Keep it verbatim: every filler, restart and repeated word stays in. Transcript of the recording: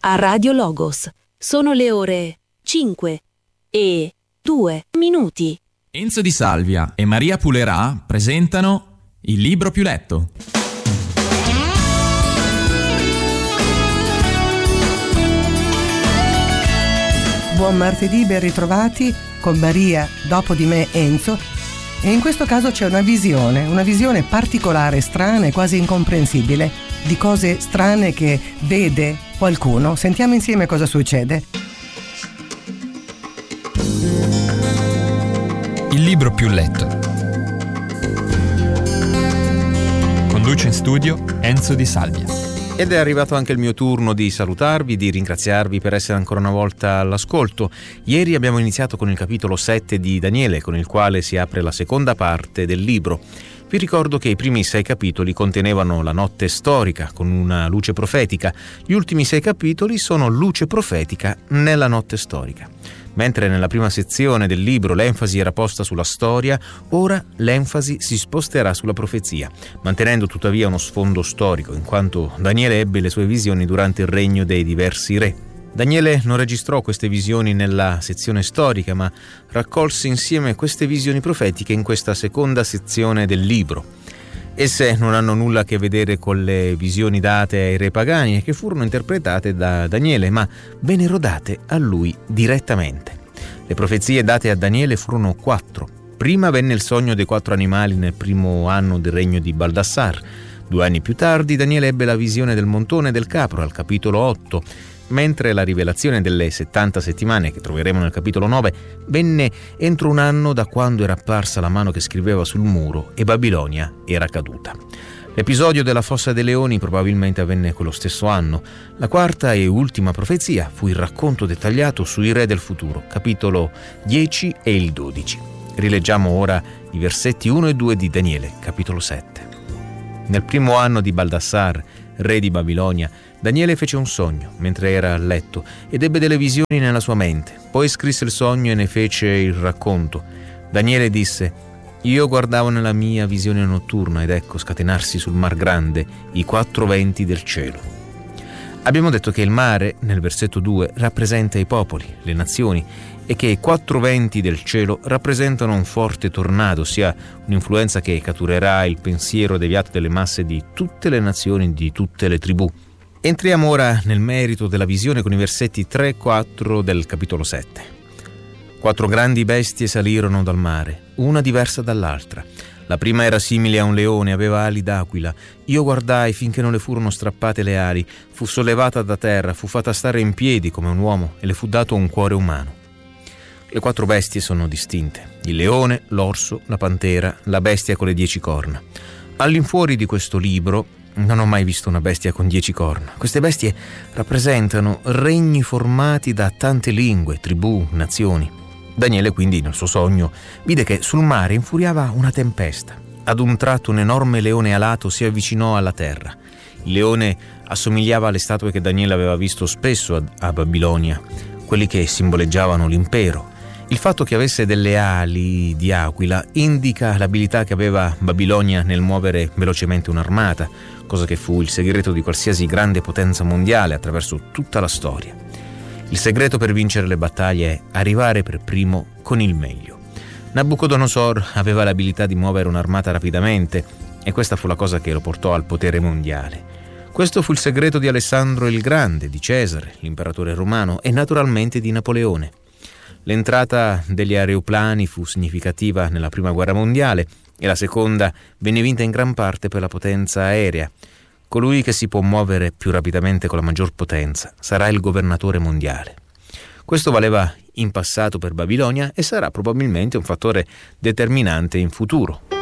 a Radio Logos. Sono le ore cinque e due minuti. Enzo Di Salvia e Maria Pulerà presentano Il libro più letto. Buon martedì, ben ritrovati con Maria, dopo di me Enzo. E in questo caso c'è una visione, una visione particolare, strana e quasi incomprensibile, di cose strane che vede qualcuno. Sentiamo insieme cosa succede. Il libro più letto. Conduce in studio Enzo Di Salvia. Ed è arrivato anche il mio turno di salutarvi, di ringraziarvi per essere ancora una volta all'ascolto. Ieri abbiamo iniziato con il capitolo sette di Daniele, con il quale si apre la seconda parte del libro. Vi ricordo che i primi sei capitoli contenevano la notte storica con una luce profetica. Gli ultimi sei capitoli sono luce profetica nella notte storica. Mentre nella prima sezione del libro l'enfasi era posta sulla storia, ora l'enfasi si sposterà sulla profezia, mantenendo tuttavia uno sfondo storico, in quanto Daniele ebbe le sue visioni durante il regno dei diversi re. Daniele non registrò queste visioni nella sezione storica, ma raccolse insieme queste visioni profetiche in questa seconda sezione del libro. Esse non hanno nulla a che vedere con le visioni date ai re pagani e che furono interpretate da Daniele, ma vennero date a lui direttamente. Le profezie date a Daniele furono quattro. Prima venne il sogno dei quattro animali nel primo anno del regno di Baldassar. Due anni più tardi Daniele ebbe la visione del montone e del capro al capitolo otto, mentre la rivelazione delle settanta settimane, che troveremo nel capitolo nove, venne entro un anno da quando era apparsa la mano che scriveva sul muro e Babilonia era caduta. L'episodio della fossa dei leoni probabilmente avvenne quello stesso anno. La quarta e ultima profezia fu il racconto dettagliato sui re del futuro, capitolo dieci e il dodici. Rileggiamo ora i versetti uno e due di Daniele, capitolo sette. Nel primo anno di Baldassar, re di Babilonia, Daniele fece un sogno mentre era a letto ed ebbe delle visioni nella sua mente. Poi scrisse il sogno e ne fece il racconto. Daniele disse: «Io guardavo nella mia visione notturna ed ecco scatenarsi sul mar grande i quattro venti del cielo». Abbiamo detto che il mare, nel versetto due, rappresenta i popoli, le nazioni, e che i quattro venti del cielo rappresentano un forte tornado, ossia un'influenza che catturerà il pensiero deviato delle masse di tutte le nazioni, di tutte le tribù. Entriamo ora nel merito della visione con i versetti tre e quattro del capitolo sette. Quattro grandi bestie salirono dal mare, una diversa dall'altra. La prima era simile a un leone, aveva ali d'aquila. Io guardai finché non le furono strappate le ali, fu sollevata da terra, fu fatta stare in piedi come un uomo e le fu dato un cuore umano. Le quattro bestie sono distinte: il leone, l'orso, la pantera, la bestia con le dieci corna. All'infuori di questo libro non ho mai visto una bestia con dieci corna. Queste bestie rappresentano regni formati da tante lingue, tribù, nazioni. Daniele quindi nel suo sogno vide che sul mare infuriava una tempesta. Ad un tratto un enorme leone alato si avvicinò alla terra. Il leone assomigliava alle statue che Daniele aveva visto spesso a, a Babilonia, quelli che simboleggiavano l'impero. Il fatto che avesse delle ali di aquila indica l'abilità che aveva Babilonia nel muovere velocemente un'armata, cosa che fu il segreto di qualsiasi grande potenza mondiale attraverso tutta la storia. Il segreto per vincere le battaglie è arrivare per primo con il meglio. Nabucodonosor aveva l'abilità di muovere un'armata rapidamente e questa fu la cosa che lo portò al potere mondiale. Questo fu il segreto di Alessandro il Grande, di Cesare, l'imperatore romano, e naturalmente di Napoleone. L'entrata degli aeroplani fu significativa nella prima guerra mondiale e la seconda venne vinta in gran parte per la potenza aerea. Colui che si può muovere più rapidamente con la maggior potenza sarà il governatore mondiale. Questo valeva in passato per Babilonia e sarà probabilmente un fattore determinante in futuro.